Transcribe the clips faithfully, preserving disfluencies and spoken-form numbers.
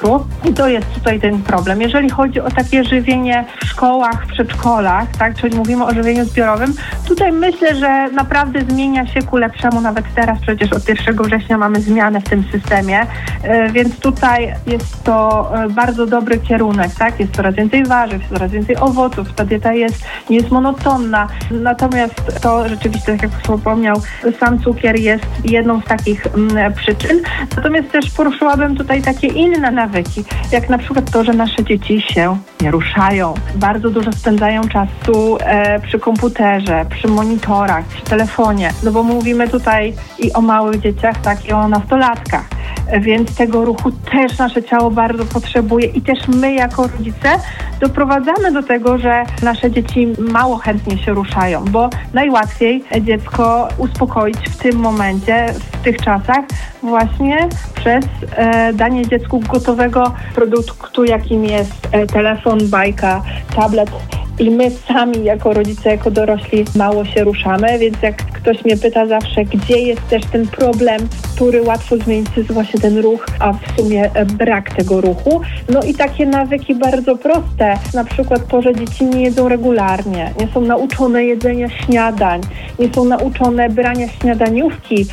czasu i to jest tutaj ten problem. Jeżeli chodzi o takie żywienie w szkołach, w przedszkolach, tak, czyli mówimy o żywieniu zbiorowym, tutaj myślę, że naprawdę zmienia się ku lepszemu. Nawet teraz przecież od pierwszego września mamy zmianę w tym systemie, więc tutaj jest to bardzo dobry kierunek, tak? Jest coraz więcej warzyw, coraz więcej owoców, ta dieta jest, nie jest monotonna. Natomiast to rzeczywiście, tak jak wspomniał, sam cukier jest jedną z takich mm, przyczyn. Natomiast też poruszyłabym tutaj takie inne nawyki, jak na przykład to, że nasze dzieci się nie ruszają. Bardzo dużo spędzają czasu e, przy komputerze, przy monitorach, przy telefonie. No bo mówimy tutaj i o małych dzieciach, tak i o nastolatkach. Więc tego ruchu też nasze ciało bardzo potrzebuje i też my jako rodzice doprowadzamy do tego, że nasze dzieci mało chętnie się ruszają, bo najłatwiej dziecko uspokoić w tym momencie, w tych czasach właśnie przez e, danie dziecku gotowego produktu, jakim jest e, telefon, bajka, tablet. I my sami jako rodzice, jako dorośli mało się ruszamy, więc jak ktoś mnie pyta zawsze, gdzie jest też ten problem, który łatwo zmienić, to jest właśnie ten ruch, a w sumie brak tego ruchu. No i takie nawyki bardzo proste, na przykład to, że dzieci nie jedzą regularnie, nie są nauczone jedzenia śniadań, nie są nauczone brania śniadaniówki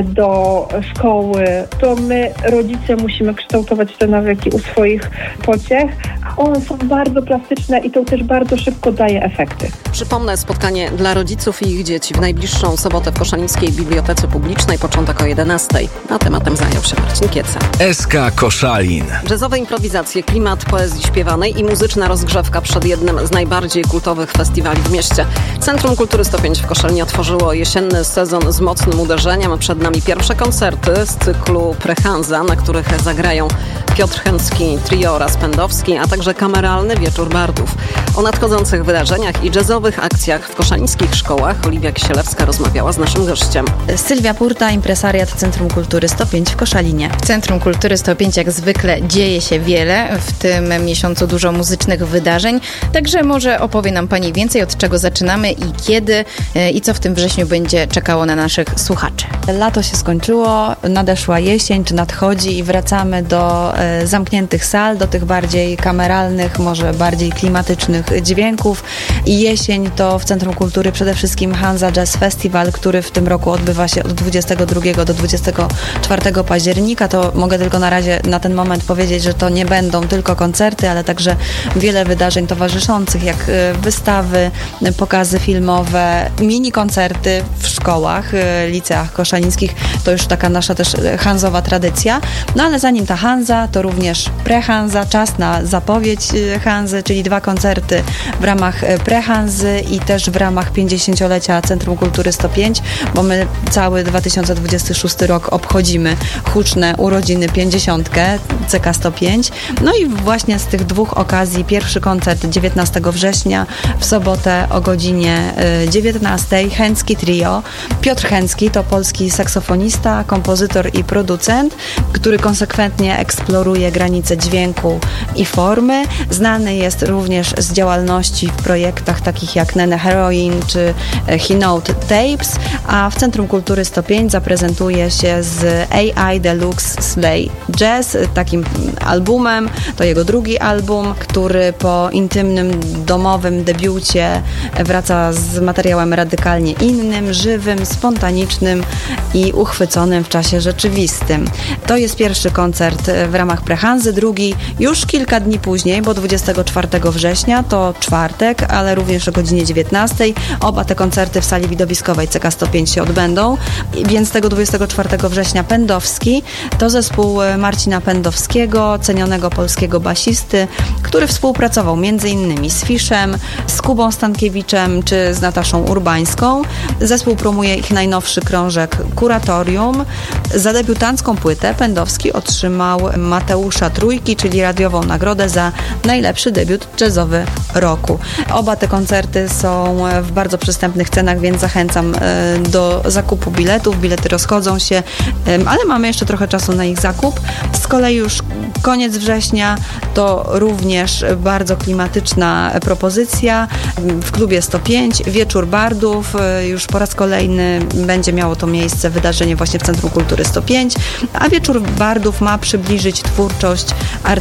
do szkoły, to my, rodzice, musimy kształtować te nawyki u swoich pociech, a one są bardzo plastyczne i to też bardzo szybko daje efekty. Przypomnę, spotkanie dla rodziców i ich dzieci w najbliższą sobotę w Koszalińskiej Bibliotece Publicznej, początek o jedenastej. A tematem zajął się Marcin Kieca. S K Koszalin. Jazzowe improwizacje, klimat poezji śpiewanej i muzyczna rozgrzewka przed jednym z najbardziej kultowych festiwali w mieście. Centrum Kultury sto pięć w Koszalinie otworzyło jesienny sezon z mocnym uderzeniem. Przed nami pierwsze koncerty z cyklu Prehanza, na których zagrają Piotr Chęcki Trio oraz Pędowski, a także kameralny Wieczór Bardów. O nadchodzących wydarzeniach i jazzowych akcjach w koszalińskich szkołach Oliwia Kisielewska rozmawiała z naszym gościem. Sylwia Purta, impresariat Centrum Kultury sto pięć w Koszalinie. W Centrum Kultury sto pięć jak zwykle dzieje się wiele, w tym miesiącu dużo muzycznych wydarzeń, także może opowie nam Pani więcej, od czego zaczynamy i kiedy i co w tym wrześniu będzie czekało na naszych słuchaczy. Lato się skończyło, nadeszła jesień, czy nadchodzi i wracamy do e, zamkniętych sal, do tych bardziej kameralnych, może bardziej klimatycznych dźwięków i jesień to w Centrum Kultury przede wszystkim Hansa Jazz Festival, który w tym roku odbywa się od dwudziestego drugiego do dwudziestego czwartego października. To mogę tylko na razie na ten moment powiedzieć, że to nie będą tylko koncerty, ale także wiele wydarzeń towarzyszących, jak wystawy, pokazy filmowe, mini koncerty w szkołach, liceach koszalińskich. To już taka nasza też hanzowa tradycja. No ale zanim ta Hanza, to również pre-Hanza, czas na zapowiedź Hanzy, czyli dwa koncerty w ramach pre-Hanzy i też w ramach pięćdziesięciolecia Centrum Kultury sto pięć, bo my cały dwa tysiące dwudziesty szósty rok obchodzimy huczne urodziny pięćdziesiątkę C K sto pięć. No i właśnie z tych dwóch okazji pierwszy koncert dziewiętnastego września w sobotę o godzinie dziewiętnastej. Chęcki Trio. Piotr Chęcki to polski saksofonista, kompozytor i producent, który konsekwentnie eksploruje granice dźwięku i formy. Znany jest również z działalności w projektach takich jak Nene Heroin czy Keynote Tapes, a w Centrum Kultury sto pięć zaprezentuje się z A I Deluxe Slay Jazz, takim albumem. To jego drugi album, który po intymnym, domowym debiucie wraca z materiałem radykalnie innym, żywym, spontanicznym i uchwyconym w czasie rzeczywistym. To jest pierwszy koncert w ramach pre-Hanzy, drugi już kilka dni później, bo dwudziestego czwartego września to czwartek, ale również o godzinie dziewiętnastej. Oba te koncerty w sali widowiskowej C K sto pięć się odbędą, więc tego dwudziestego czwartego września Pędowski to zespół Marcina Pędowskiego, cenionego polskiego basisty, który współpracował między innymi z Fiszem, z Kubą Stankiewiczem czy z Nataszą Urbańską. Zespół promuje ich najnowszy krążek Kuratorium. Za debiutancką płytę Pędowski otrzymał Mateusza Trójki, czyli radiową nagrodę za najlepszy debiut jazzowy roku. Oba te koncerty są w bardzo przystępnych cenach, więc zachęcam do zakupu biletów. Bilety rozchodzą się, ale mamy jeszcze trochę czasu na ich zakup. Z kolei już koniec września to również bardzo klimatyczna propozycja w klubie sto pięć. Wieczór Bardów. Już po raz kolejny będzie miało to miejsce wydarzenie właśnie w Centrum Kultury sto pięć, a Wieczór Bardów ma przybliżyć twórczość